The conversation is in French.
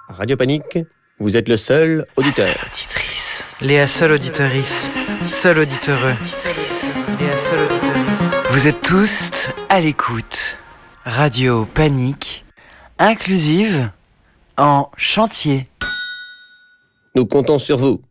Radio Panique, vous êtes le seul auditeur. La seule auditrice. Léa, seule auditorice. Seul auditoreux. Léa, seule auditorice. Vous êtes tous à l'écoute. Radio Panique, inclusive en chantier. Nous comptons sur vous.